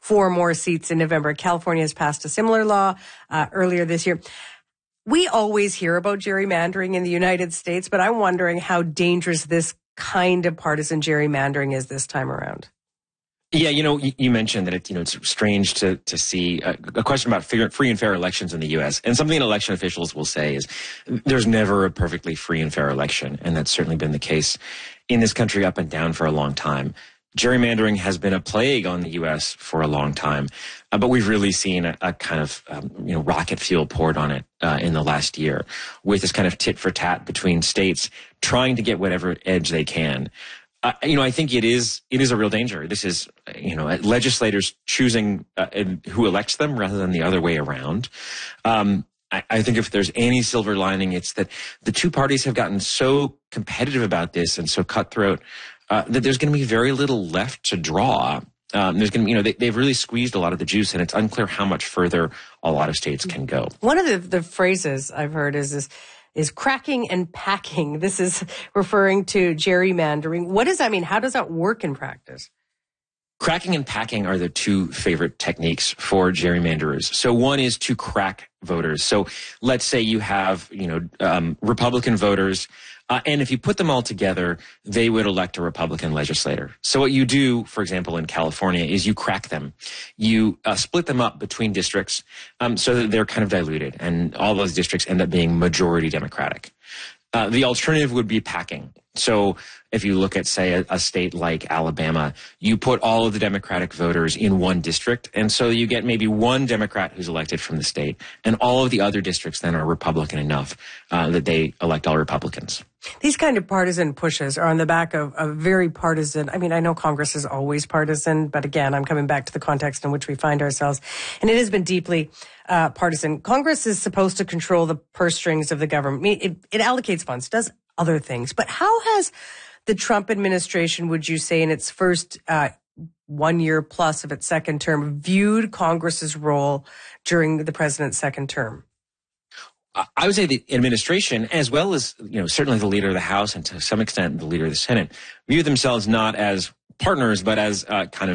4 more seats in November. California has passed a similar law earlier this year. We always hear about gerrymandering in the United States, but I'm wondering how dangerous this kind of partisan gerrymandering is this time around. Yeah, you mentioned that it's strange to see a question about free and fair elections in the U.S. And something that election officials will say is there's never a perfectly free and fair election. And that's certainly been the case in this country up and down for a long time. Gerrymandering has been a plague on the U.S. for a long time, but we've really seen a kind of rocket fuel poured on it in the last year with this kind of tit for tat between states trying to get whatever edge they can. I think it is a real danger. This is, legislators choosing who elects them rather than the other way around. I think if there's any silver lining, it's that the two parties have gotten so competitive about this and so cutthroat that there's going to be very little left to draw. There's going to be, they've really squeezed a lot of the juice, and it's unclear how much further a lot of states can go. One of the phrases I've heard is cracking and packing. This is referring to gerrymandering. What does that mean? How does that work in practice? Cracking and packing are the two favorite techniques for gerrymanderers. So one is to crack voters. So let's say you have, Republican voters, and if you put them all together, they would elect a Republican legislator. So what you do, for example, in California, is you crack them. You split them up between districts so that they're kind of diluted, and all those districts end up being majority Democratic. The alternative would be packing. So if you look at, say, a state like Alabama, you put all of the Democratic voters in one district, and so you get maybe one Democrat who's elected from the state, and all of the other districts then are Republican enough that they elect all Republicans. These kind of partisan pushes are on the back of a very partisan. I mean, I know Congress is always partisan, but again, I'm coming back to the context in which we find ourselves, and it has been deeply partisan. Congress is supposed to control the purse strings of the government. It allocates funds, does other things. But how has the Trump administration, would you say, in its first 1 year plus of its second term, viewed Congress's role during the president's second term? I would say the administration, as well as, certainly the leader of the House and to some extent the leader of the Senate, view themselves not as partners, but as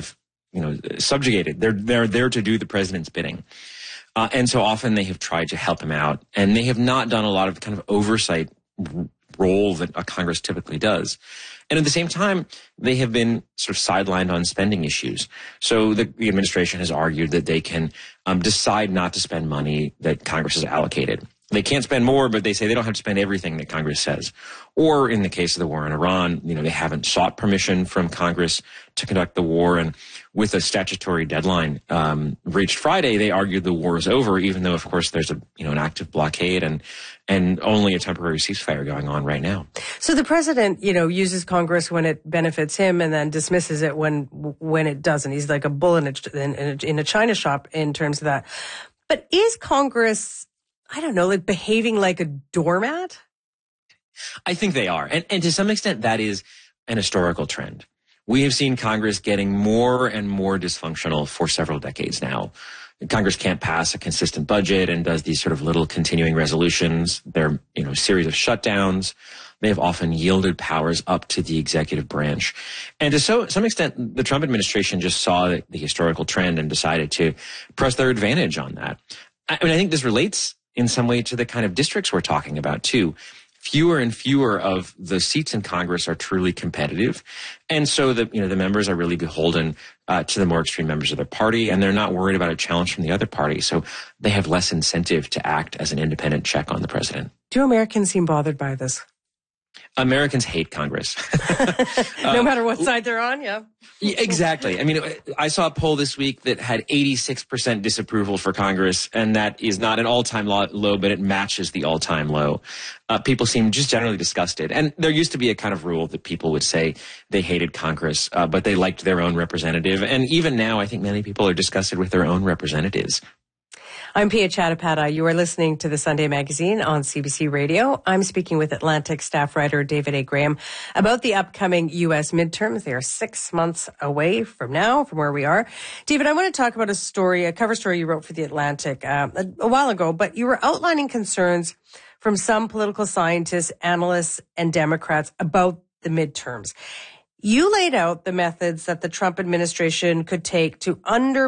subjugated. They're there to do the president's bidding. And so often they have tried to help him out, and they have not done a lot of kind of oversight role that a Congress typically does. And at the same time, they have been sort of sidelined on spending issues. So the administration has argued that they can decide not to spend money that Congress has allocated. They can't spend more, but they say they don't have to spend everything that Congress says. Or in the case of the war in Iran, they haven't sought permission from Congress to conduct the war. And with a statutory deadline reached Friday, they argued the war is over, even though, of course, there's an active blockade and only a temporary ceasefire going on right now. So the president, uses Congress when it benefits him and then dismisses it when it doesn't. He's like a bull in a china shop in terms of that. But is Congress, I don't know, behaving like a doormat? I think they are. And to some extent, that is an historical trend. We have seen Congress getting more and more dysfunctional for several decades now. Congress can't pass a consistent budget and does these sort of little continuing resolutions. They're, a series of shutdowns. They have often yielded powers up to the executive branch. And to some extent, the Trump administration just saw the historical trend and decided to press their advantage on that. I think this relates in some way to the kind of districts we're talking about too. Fewer and fewer of the seats in Congress are truly competitive. And so the members are really beholden to the more extreme members of their party, and they're not worried about a challenge from the other party. So they have less incentive to act as an independent check on the president. Do Americans seem bothered by this? Americans hate Congress. No matter what side they're on, yeah. Exactly. I saw a poll this week that had 86% disapproval for Congress, and that is not an all-time low, but it matches the all-time low. People seem just generally disgusted. And there used to be a kind of rule that people would say they hated Congress, but they liked their own representative. And even now, I think many people are disgusted with their own representatives. I'm Pia Chattopadhyay. You are listening to the Sunday Magazine on CBC Radio. I'm speaking with Atlantic staff writer David A. Graham about the upcoming U.S. midterms. They are 6 months away from now, from where we are. David, I want to talk about a cover story you wrote for the Atlantic a while ago, but you were outlining concerns from some political scientists, analysts, and Democrats about the midterms. You laid out the methods that the Trump administration could take to